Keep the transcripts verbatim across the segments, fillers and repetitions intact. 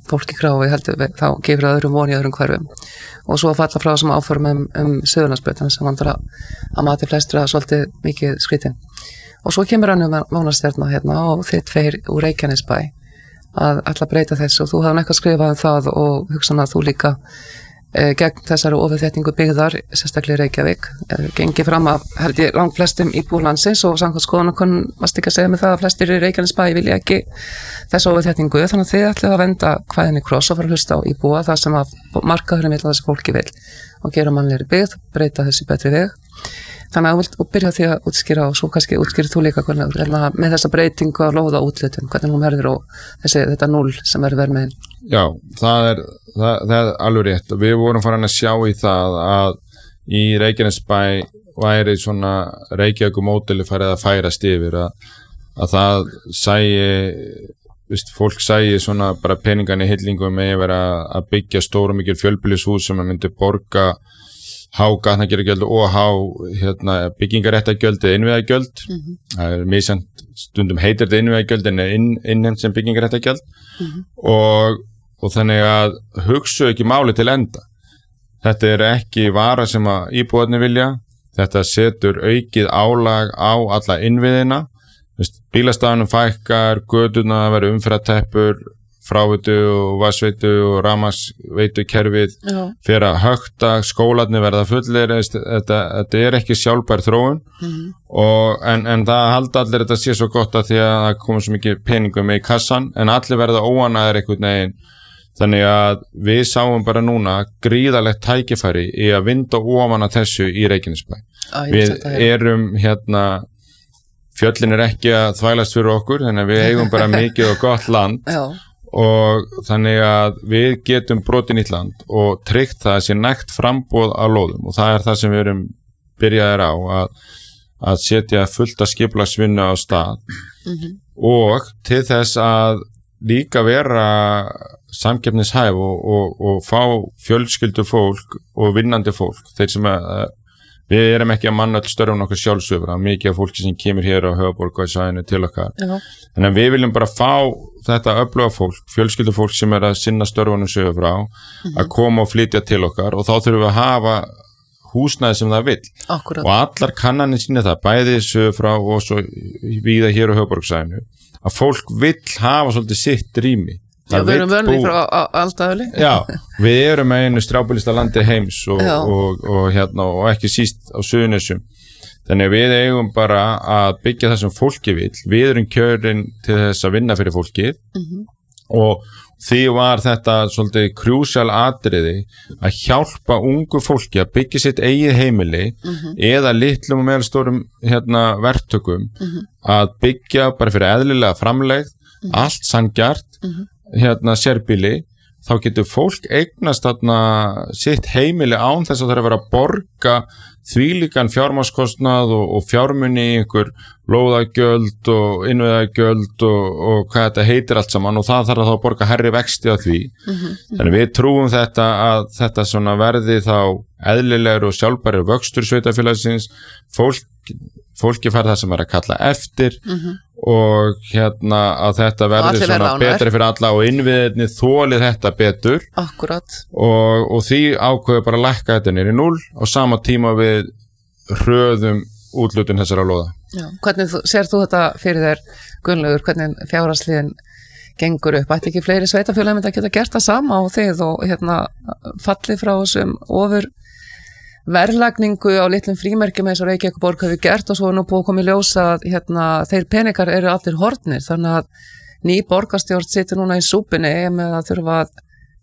fólki gráu heldur þá gefur það öðrum von í öðrum hverfum og svo að falla frá þessum áformum um, um Suðurlandsbrautina sem vandrar að, að mati flestra svolítið mikið skrítin og svo kemur hann um mánastjarna hérna og þið tveir úr Reykjanesbæ að ætla að breyta þessu og þú hafði eitthvað skrifað um það og hugsan að þú líka e, gegn þessari ofurþéttingu byggðar sérstaklega í Reykjavík e, gengi fram að held ég langt flestum íbúar landsins og samkvæmt skoðanakönnun varst ekki að segja mig það að flestir í Reykjanesbæ vilja ekki þessu ofurþéttingu þannig að þið ætlið að venda kvæðinni kross og fara að hlusta á íbúa það sem að markaðurinn vill að þessi fólki vil og gera mannlegri byggð, breyta þessi betri veg þannig að þú vilt byrja því að útskýra og svo kannski útskýrir þú líka hvernig með þessa breytingu á lóða útlutun hvernig hún verður og þessi, þetta núll sem verður verðmiðin. Já, það er, það, það er alveg rétt og við vorum farin að sjá í það að í Reykjanesbæ væri svona Reykjavíkurmódeli farið að færast yfir að, að það sæi Vist, fólk sæi svona bara peningan í hillingum með að vera að byggja stóra mikil fjölbýlishús sem að myndi borga há gatnagerðargjöld og há hérna, byggingaréttargjöld eða innviðargjöld mm-hmm. það er misjant stundum heitir þetta innviðargjöld en er inn, innheimt sem byggingaréttargjöld mm-hmm. og, og þannig að hugsa ekki máli til enda þetta er ekki vara sem að íbúarnir vilja þetta setur aukið álag á alla innviðina bílastæðunum fækkar, gödurna verður umferðarteppur, fráveitu og vatnsveitu og rafmagnsveitu kerfið fyrir að hökta, skólarnir verða fullir, þetta, þetta er ekki sjálfbær þróun mm-hmm. og, en, en það halda allir þetta sé svo gott að því að það komur svo mikið peningum með í kassan en allir verða óanæðir einhvern veginn þannig að við sáum bara núna gríðarlegt tækifæri í að vinda ofan að þessu í Reykjanesbæ. Við erum hérna fjöllin er ekki að þvælast fyrir okkur þannig að við eigum bara mikið og gott land og þannig að við getum brotið nýtt land og tryggt það að sé nægt framboð á lóðum og það er það sem við erum byrjaðir á að, að setja fullt af skipulagsvinnu á stað mm-hmm. og til þess að líka vera samkeppnishæf og, og, og fá fjölskyldu fólk og vinnandi fólk þeir sem að við erum ekki að manna öll störfum okkur sjálfsögur að mikið af fólki sem kemur hér á höfuðborg og svæðinu til okkar Já. Þannig að við viljum bara fá þetta öfluga fólk, fjölskyldu fólk sem er að sinna störfunum sögur frá mm-hmm. að koma og flytja til okkar og þá þurfum við að hafa húsnæði sem það vill Akkurat. Og allar kannanir sína það bæði sögur frá og svo víða hér á höfuðborgsvæðinu að fólk vill hafa svolítið sitt rými Já, við erum vönni frá alltafli. Já, við erum með einu strjálbýlista landi heims og, og, og, hérna, og ekki síst á Suðurnesjum. Þannig að við eigum bara að byggja það sem fólki vill. Við erum kjörin til þess að vinna fyrir fólkið mm-hmm. og því var þetta svolítið krúsjál atriði að hjálpa ungu fólki að byggja sitt eigið heimili mm-hmm. eða litlum og meðalstórum hérna, verktökum mm-hmm. að byggja bara fyrir eðlilega framlegð, mm-hmm. allt sanngjarnt mm-hmm. hérna sérbýli, þá getur fólk eignast þarna sitt heimili án þess að það er að vera að borga þvílíkan fjármagnskostnað og, og fjármuni í einhver lóðagjöld og innviðagjöld og, og hvað þetta heitir allt saman og það þarf að þá borga hærri vexti á því. Mm-hmm. Þannig við trúum þetta að þetta svona verði þá eðlilegur og sjálfbæri vöxtur sveitarfélagsins, fólk, fólki fær það sem er að kalla eftir mm-hmm. og hérna að þetta verði svona betri fyrir alla og innviðinni þólið þetta betur Akkurat. og, og því ákveður bara að lækka þetta niður í núll og sama tíma við hröðum útlutun þessara lóða. Já. Hvernig þú, sér þú þetta fyrir þér Gunnlaugur, hvernig fjárhagsliðin gengur upp? Ætti ekki fleiri sveitafélögum að geta gert það sama og þið og hérna fallið frá þessum ofur verðlagningu á litlum frímerkjum eins og Reykjavíkurborg hefur gert og svo er nú búið að koma í ljós að hérna, þeir peningar eru allir horfnir þannig að ný borgarstjórn situr núna í súpunni með að þurfa að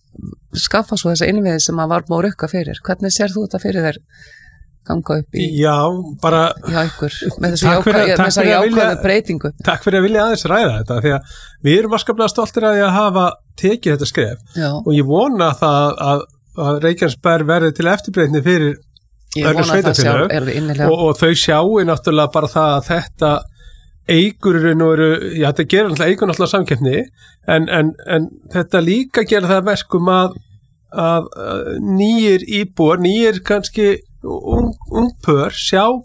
skaffa svo þessa innviði sem að var búið að rukka fyrir. Hvernig sér þú þetta fyrir þér ganga upp í Já, bara hjá ykkur með þessu jákvæðu jákvæðu breytingu? Takk fyrir að vilja aðeins ræða þetta því að við erum afskaplega stoltir að því að hafa tekið þetta skref Já. Og ég vona það að, að Reykjanesbær verði til eftirbreytni fyrir öllum sveitarfélögum og, og þau sjáu náttúrulega bara það að þetta eigur og eru, já þetta gerir náttúrulega eigur náttúrulega samkeppni en, en, en þetta líka gerir það verkum að, að, að nýjir íbúar, nýjir kannski ung, ungpör sjá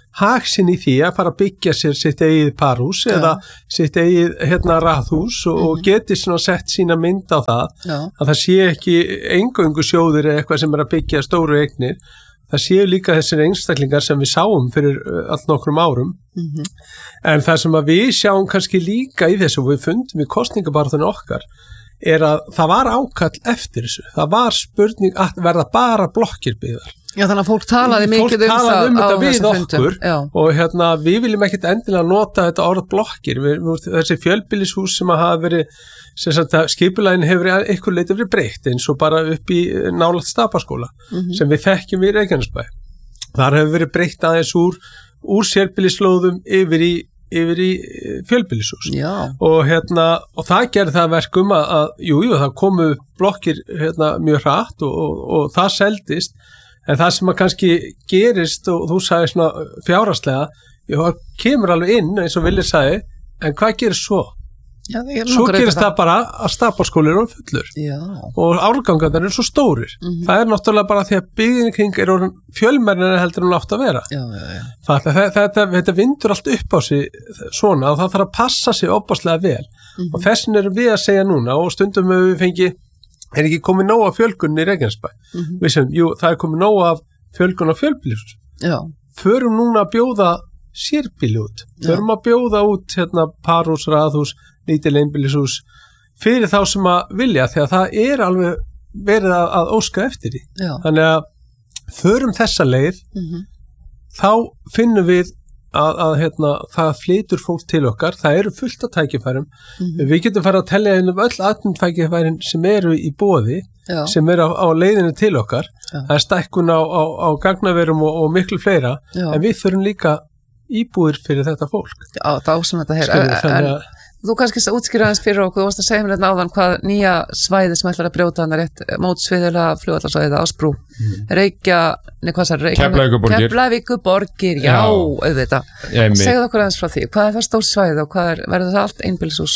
hagsinn í því að fara að byggja sér sitt eigið parhús ja. eða sitt eigið hérna raðhús og, mm-hmm. og geti svona sett sína mynd á það ja. að það sé ekki eingöngu sjóðir eða eitthvað sem er að byggja stóru eignir, það séu líka þessir einstaklingar sem við sáum fyrir allt nokkrum árum mm-hmm. en það sem að við sjáum kannski líka í þessu og við fundum í kosningabarðinu okkar er að það var ákall eftir þessu, það var spurning að verða bara blokkir byggðar. Já, þannig að fólk talaði mikið um það um á þessum fundum og hérna við viljum ekkert endilega nota þetta orð blokkir, við, þessi fjölbýlishús sem að hafa verið, sem sagt að skipulægin hefur eitthvað leiti verið breytt eins og bara upp í nálægt Stapaskóla mm-hmm. sem við þekkjum í Reykjanesbæ. Þar hefur verið breytt aðeins úr, úr sérbýlislóðum yfir í yfir í fjölbýlishús og hérna og það gerði það verkum að, að jú, jú, það komu blokkir hérna mjög hratt og, og, og það seldist en það sem að kannski gerist og þú sagði svona fjárhagslega jú, það kemur alveg inn eins og Villi sagði en hvað gerir svo? Já, svo gerist það bara að Stapaskóli er fullur Já. og árgangarnir eru svo stórir mm-hmm. það er náttúrulega bara því að byggðin kring er fjölmennina heldur en átt að vera já, já, já. Það, þetta, þetta, þetta vindur allt upp á sig svona og það þarf að passa sig opaslega vel mm-hmm. og þessin erum við að segja núna og stundum við fengi er ekki komið nóg af fjölgunni í Reykjanesbæ mm-hmm. við sem, jú, það er komið nóg af fjölgun af fjölbýlishús förum núna að bjóða sérbýli út förum að bjóða út hérna, parhús, raðhús lítil einbýlishús fyrir þá sem að vilja því að það er alveg verið að, að óska eftir því. Já. Þannig að förum þessa leið mm-hmm. þá finnum við að, að hérna, það flytur fólk til okkar, það eru fullt af tækifærum mm-hmm. við getum farið að tellja inn um öll atvinnutækifærin sem eru í boði Já. Sem eru á, á leiðinu til okkar Já. Það er stækkun á, á, á gagnaverum og, og miklu fleira Já. En við förum líka íbúðir fyrir þetta fólk. Já, það ásum þetta hér en, en þú kannski útskýra aðeins fyrir okkur, þú varst að segja mér hérna áðan hvað nýja svæði sem ætlar að brjóta hann er eitt mótsviðulega flugvallarsvæðið Ásbrú mm. Reykja, nei hvað það er Keflavíkurborgir Keflavíkurborgir, já, já auðvitað segðu okkur aðeins frá því, hvað er það stór svæði og hvað er, verður það allt einbýlishús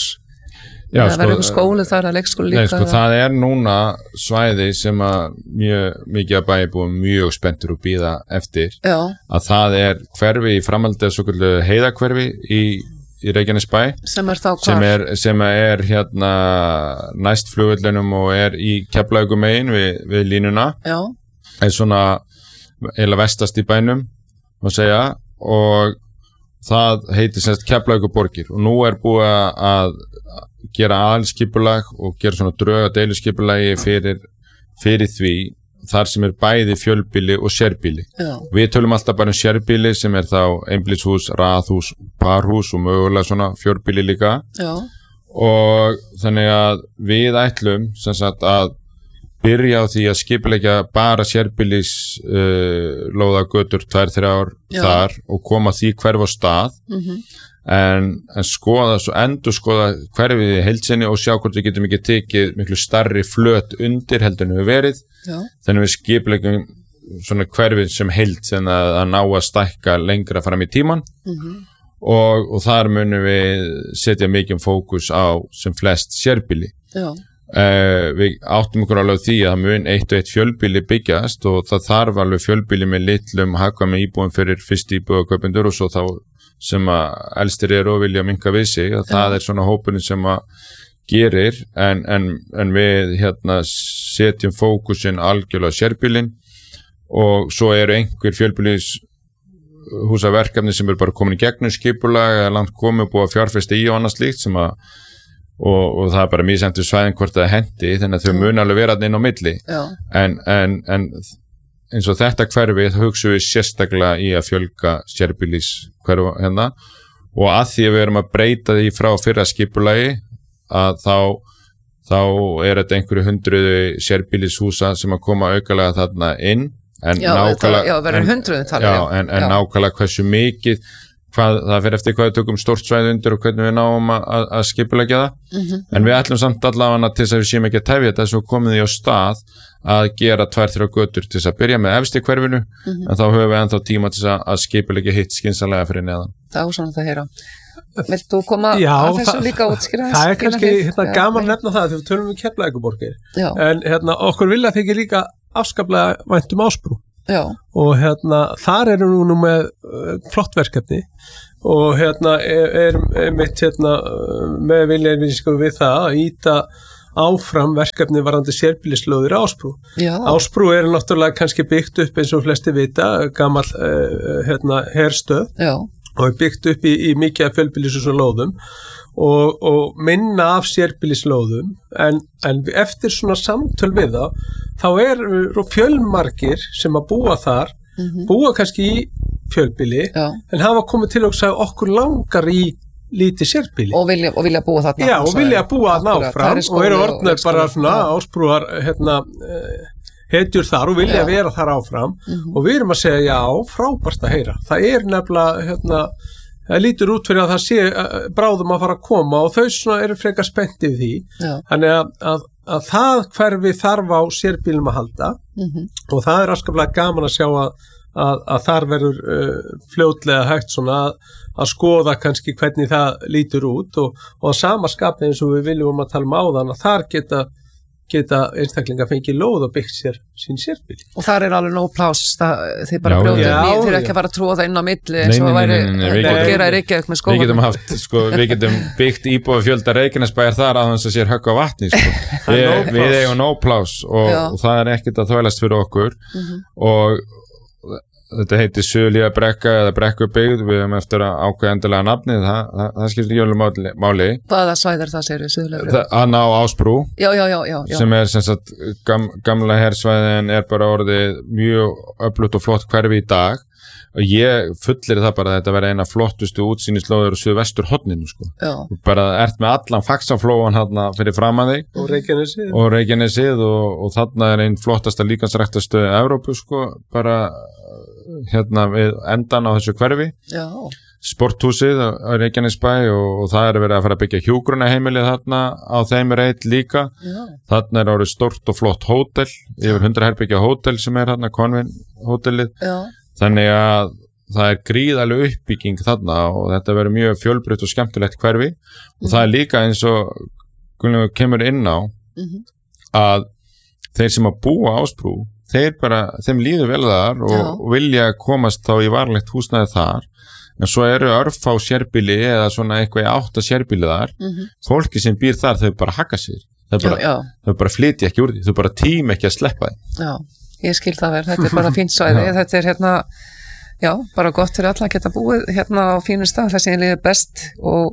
Já, sko, verður skóli þar að leikskóli líka nei, sko, það er núna svæði sem að mjög mikið að bæjarbúum mjög spenntur og bíða eftir já. Að það er hverfi í framhaldi af svo kallu heiðakverfi í í Reykjanesbæ sem er þá hvar? Sem er, sem er hérna næst flugvöllunum og er í Keflavíkurmegin við, við línuna Já. Er svona eila vestast í bænum má segja og það heitir semst Keflavíkurborgir og nú er búið að gera aðalskipulag og gera svona drög að deiluskipulagi fyrir, fyrir því þar sem er bæði fjölbýli og sérbýli. Já. Við tölum alltaf bara um sérbýli sem er þá einbýlishús, raðhús, parhús og mögulega svona fjörbýli líka. Já. Og þannig að við ætlum sem sagt að byrja á því að skipuleggja bara sérbýlis uh, lóðagötur tvær, þrjár þar og koma því hverf á stað. Mhm. En, en skoða svo endur skoða hverfið í heildsinni og sjá hvort við getum ekki tekið miklu starri flöt undir heldur en við verið Já. Þannig við skipulegum svona hverfið sem heild sem að, að ná að stækka lengra fram í tíman mm-hmm. og, og þar munum við setja mikið fókus á sem flest sérbýli uh, við áttum okkur alveg því að það mun eitt og eitt fjölbýli byggjast og það þarf alveg fjölbýli með litlum hagkvæmum íbúðum fyrir fyrst íbúðarkaupendur og svo þá sem að elstir eru og vilja minnka við sig að það er svona hópurinn sem að gerir en, en, en við hérna setjum fókusin algjörlega sérbýlin og svo eru einhver fjölbýlis húsaverkefni sem eru bara komin í gegnum skipulag eða langt komið og búið að fjárfesta í og annað slíkt sem að og, og það er bara mjög sendur svæðin hvort það hendi þannig að þau mun alveg vera inn á milli en, en, en eins og þetta hverfið hugsaum við sérstaklega í að fjölga sérbýlis hverfa hérna og að því að við erum að breyta því frá fyrra skipulagi að þá þá er þetta einhverju hundruðu sérbýlishúsa sem að koma aukalega þarna inn en já, nákvæmlega já, verður hundruðu talið já, en, en nákvæmlega hversu mikið hvað, það fyrir eftir hvað við tökum stórt svæði undir og hvernig við náum að, að, að skipulegja það mm-hmm. en við ætlum samt allavega til þess að við séum ekki að tefja þetta svo komið því á stað að gera tvær, þrjá götur til þess að byrja með efst í hverfinu mm-hmm. en þá höfum við ennþá tíma til þess að skipulegja hitt skynsamlega fyrir neðan. Það er svona það að heyra. Vilt þú koma já, að þessu það, líka útskýra þess? Það er kannski hérna, gaman að nefna það þegar við tölum um Keflavíkurborgir en hérna, okkur vilja þykir líka afskaplega vænt um Ásbrú Já. Og hérna, þar erum við nú með uh, flott verkefni og hérna er, er mitt hérna með viljaðinvísku við það að íta áfram verkefni varandi sérbýlislóðir Ásbrú. Já. Ásbrú er náttúrulega kannski byggt upp eins og flesti vita, gamall uh, hérna herstöð. Já. Og er byggt upp í, í mikið af fjölbýlis og lóðum og, og minna af sérbýlislóðum en, en eftir svona samtöl við það þá eru fjölmargir sem að búa þar, mm-hmm. búa kannski í fjölbýli Já. En hafa komið til að okkur langar í lítið sérbýli. Og vilja, og vilja búa þarna. Já, og vilja búa þarna áfram og eru orðnir bara svona Ásbrúar hérna, hetjur þar og vilja já. Vera þar áfram mm-hmm. og við erum að segja já, frábært að heyra. Það er nefnilega, hérna, það lítur út fyrir að það sé bráðum að fara að koma og þau svona eru frekar spennt yfir því. Já. Þannig að, að, að það hverfi þarf á sérbýlum að halda mm-hmm. og það er afskaplega gaman að sjá að, að, að þar verður uh, fljótlega hægt svona að að skoða kannski hvernig það lítur út og, og að sama skapi eins og við viljum að tala um áðan að þar geta, geta einstaklinga fengið lóð og byggt sér sín sérbýli. Og þar er alveg nóg pláss, þið bara brjóðum nýtt, þið er ekki að fara að tróða inn á milli eins og væri að gera í Reykjavík með skólanum. Við getum haft, sko, við getum byggt íbúafjölda Reykjanesbæjar þar að þess að sér högg á vatni, sko. Við, við eigum nóg pláss og, og það er ekkert að þvælast fyrir okkur mm-hmm. og þetta heitir Suðurlíða brekka eða brekkubyggð, við höfum eftir að ákveða endilega nafnið, það, það, það skiptir ekki máli, máli. Hvaða svæðar það segir við Suðurlíða brekka? Að ná Ásbrú, já, já, já, já, já. sem er sem sagt, gam, gamla hersvæðin er bara orðið mjög öflugt og flott hverfi í dag og ég fullir það bara að þetta verði eina flottustu útsýnislóður og suðvestur horninu, sko. Já. Bara ert með allan Faxaflóan hérna fyrir framan þig og Reykjanesið og, Reykjanesið og, og þarna er einn flottasta líkansræktastöð í Evrópu, sko, bara hérna við endan á þessu hverfi. Já. Sporthúsið á Reykjanesbæ og, og það er verið að fara að byggja hjúkrunarheimilið þarna á þeim er eitt líka. Já. Þarna er orðið stórt og flott hótel, yfir hundrað herbyggja hótel sem er þarna Convin hótelið. Já. Þannig að það er gríðaleg uppbygging þarna og þetta verður mjög fjölbreytt og skemmtilegt hverfi mm-hmm. og það er líka eins og Gunnlaugur kemur inn á mm-hmm. að þeir sem að búa á Ásbrú þeir bara, þeim líður vel þar og, og vilja komast þá í varlegt húsnæði þar en svo eru örfá sérbýli eða svona eitthvað átt að sérbýli þar mm-hmm. fólki sem býr þar þau bara hakka sér þau bara, já, já. Þau bara flytja ekki úr því, þau bara tím ekki að sleppa því. Já, ég skil það vel, þetta er bara fínt svæði, þetta er hérna já, bara gott fyrir alla að geta búið hérna á fínum stað, það sem ég líður best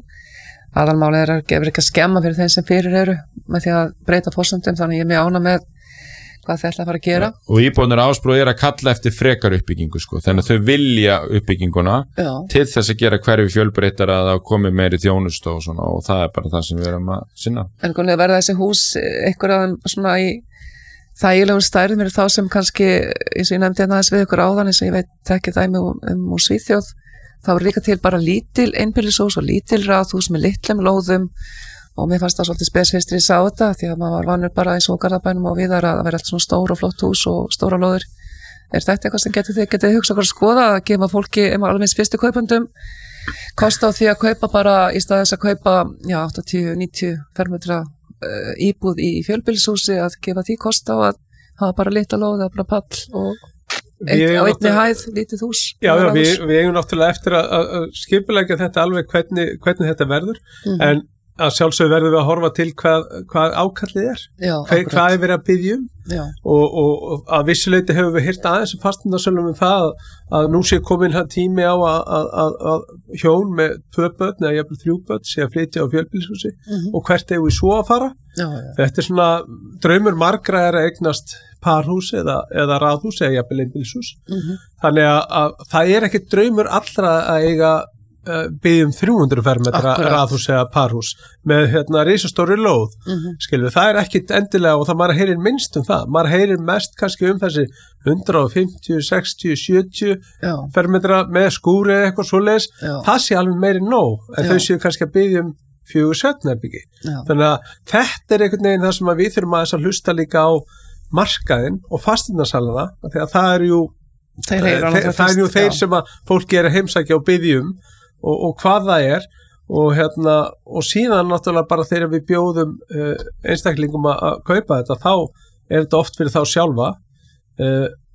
og aðalmáli er að gefur ekki að skemma fyrir þeim sem fyrir eru með því að breyta forsendum, þannig ég er mjög ána með hvað þeir ætla að fara að gera. Ja, og íbúðir Ásbrú er að kalla eftir frekar uppbyggingu, sko, þannig að þau vilja uppbygginguna já. Til þess að gera hverfi fjölbreyttar að það komi meiri þjónustu og svona og það er bara það sem við erum að sinna. En hvernig verða þessi hús einhverjum svona í þægilegum stærðum eru þá sem kannski, eins og ég nefndi hérna aðeins við ykkur áðan, eins og ég veit ekki dæmi um, um úr Svíþjóð, þá er líka til bara lítil einbýlishús og lítil ráðhús með litlum lóðum og mér fannst það svolítið spesfistri í sá þetta því að maður var vanur bara eins og Garðabænum og viðar að vera allt svona stór og flott hús og stóra lóður. Er þetta eitthvað sem getur þið getið hugsað okkur að skoða að gefa fólki, alveg minnst fyrstu kaupendum, kosta á því að kaupa bara í stað þess að kaupa já, áttatíu til níutíu fermetra uh, íbúð í fjölbýlishúsi að gefa því kosta á að hafa bara litla lóð eða bara pall og eitt, á einni hæð, lítið hús. Já, já við, við eigum náttúrulega eftir að, að skipulegja þetta alveg hvernig, hvernig þetta verður mm-hmm. en að sjálfsögðu verðum við að horfa til hvað, hvað ákallið er, já, hvað, hvað er verið að biðja um og, og, og að vissuleiti hefur við heyrt aðeins um fasteignarsölum um það að, að nú sé komin tími á að, að, að, að hjón með tvö börn eða jafnvel þrjú börn sé að flytja á fjölbýlishúsi mm-hmm. og hvert eigum við svo að fara. Já, já. Þetta er svona draumur margra er að eignast parhús eða, eða ráðhús eða jafnvel einbýlishús mm-hmm. þannig að, að það er ekki draumur allra að eiga byggjum þrjú hundruð fermetra raðhús eða parhús með hérna risastóri lóð mm-hmm. skilur, það er ekkit endilega og það maður heyrir minnst um það, maður heyrir mest kannski um þessi hundrað fimmtíu, sextíu, sjötíu já. Fermetra með skúri eða eitthvað svoleiðis, það sé alveg meiri nóg en já. Þau séu kannski að byggja um fjögur svefnherbyggi, þannig að þetta er einhvern veginn það sem að við þurfum að, að hlusta líka á markaðinn og fasteignasalana, því að það er jú þeir e, þe það er jú þeir sem að fólki er að heimsækja og byggja um Og, og hvað það er og, hérna, og síðan náttúrulega bara þegar við bjóðum uh, einstaklingum að, að kaupa þetta þá er þetta oft fyrir þá sjálfa uh,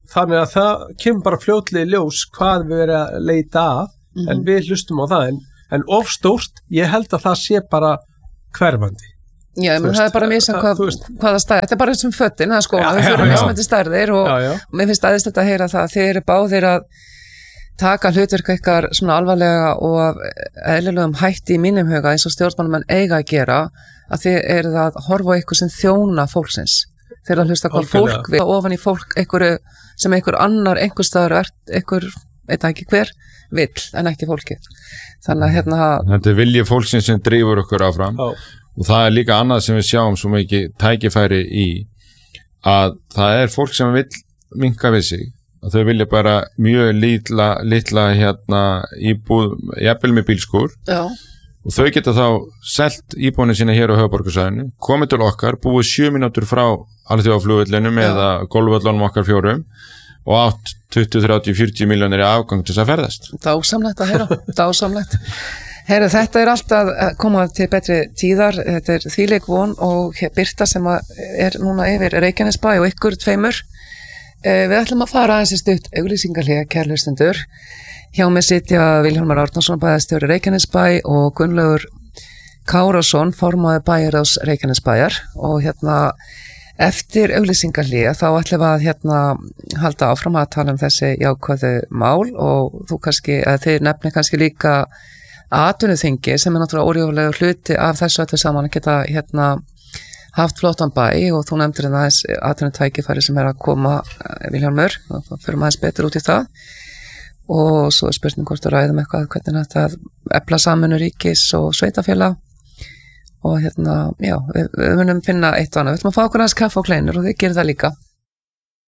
þannig að það kemur bara fljótlega í ljós hvað við erum að leita að mm-hmm. en við hlustum á það en, en ofstórt, ég held að það sé bara hverfandi. Já, menn, það er bara misa hvað, hvaða stæð, þetta er bara þessum fötin, það er sko, við fyrir mismætti stærðir og, já, já. og mér finnst aðeins þetta að heyra það, þeir eru báðir að taka hlutverk ykkar svona alvarlega og eðlilegum hætti í mínum huga eins og stjórnmálamenn eiga að gera, að þið eru að horfa á ykkur sem þjóna fólksins, þeir að hlusta hvað fólk við, ofan í fólk ykkur sem ykkur annar, einhver staður, ykkur, veit ekki hver, vill en ekki fólkið. Þannig að hérna... Þetta er vilji fólksins sem drífur okkur áfram. Já. Og það er líka annað sem við sjáum svo mikið tækifæri í að það er fólk sem vil minnka við sig og þau vilja bara mjög litla, litla hérna íbúð, jafnvel með bílskúr Já. Og þau geta þá selt íbúðinu sína hér á höfuðborgarsvæðinu, komið til okkar, búið sjö mínútur frá alþjóðaflugvellinum eða golfvöllunum okkar fjórum og átt tuttugu, þrjátíu, fjörutíu milljónir í afgang til þess að ferðast. Dásamlegt að heyra, dásamlegt. Heyru, þetta er alltaf að koma til betri tíðar, þetta er þvíleik von og Birta sem er núna yfir Reykjanesbæ og ykkur tveimur. Við ætlum að fara aðeins í stutt auglýsingarlega kærlustendur. Hjá mig sitja Vilhjálmur Árnason, bæjarstjóri Reykjanesbæ og Gunnlaugur Kárason, formaður bæjarráðs Reykjanesbæjar og hérna eftir auglýsingarlega þá ætlum við að hérna halda áfram að tala um þessi jákvæðu mál og þú kannski, eða þið nefnir kannski líka atvinnuþingi sem er náttúrulega óríðulega hluti af þessu öllu saman að geta hérna haft flottan bæ og þú nefndir en aðeins atvinnutækifæri sem er að koma Vilhjálmur og þá fyrir maður betur út í það og svo er spurning hvort að ræðum eitthvað hvernig þetta efla samvinnu ríkis og sveitafélag og hérna, já, við, við munum finna eitt og annað, við ætlum að fá okkur aðeins kaffe og kleinur og þið gerir það líka.